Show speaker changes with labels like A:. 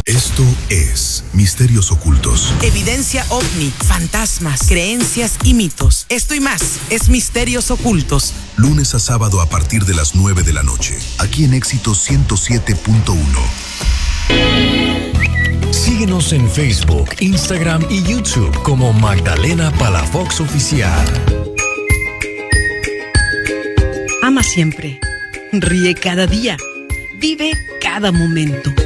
A: Esto es Misterios Ocultos.
B: Evidencia ovni, fantasmas, creencias y mitos. Esto y más es Misterios Ocultos.
A: Lunes a sábado a partir de las 9 de la noche. Aquí en Éxito 107.1.
C: Síguenos en Facebook, Instagram y YouTube como Magdalena Palafox Oficial.
D: Ama siempre. Ríe cada día. Vive cada momento.